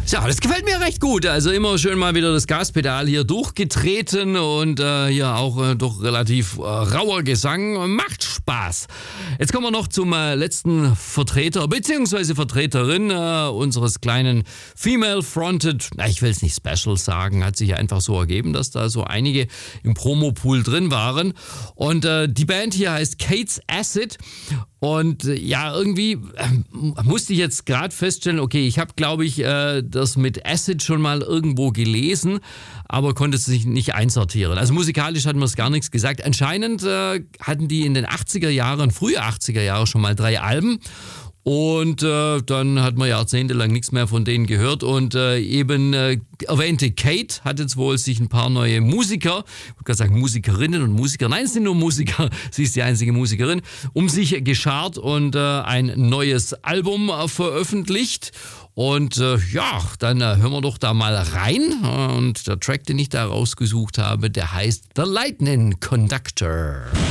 Ja, das gefällt mir recht gut. Also immer schön mal wieder das Gaspedal hier durchgetreten und hier auch doch relativ rauer Gesang. Macht Spaß. Jetzt kommen wir noch zum letzten Vertreter bzw. Vertreterin unseres kleinen Female-Fronted, ich will es nicht Special sagen, hat sich einfach so ergeben, dass da so einige im Promopool drin waren. Und die Band hier heißt Kate's Acid. Und ja, irgendwie musste ich jetzt gerade feststellen, okay, ich habe, glaube ich, das mit Acid schon mal irgendwo gelesen, aber konnte es nicht einsortieren. Also musikalisch hat mir es gar nichts gesagt. Anscheinend hatten die in den 80er Jahren, frühe 80er Jahre schon mal 3 Alben. Und dann hat man jahrzehntelang nichts mehr von denen gehört. Und erwähnte Kate hat jetzt wohl sich ein paar neue Musiker, ich wollte gerade sagen Musikerinnen und Musiker, nein, es sind nur Musiker, sie ist die einzige Musikerin, um sich geschart und ein neues Album veröffentlicht. Und dann hören wir doch da mal rein. Und der Track, den ich da rausgesucht habe, der heißt The Lightning Conductor.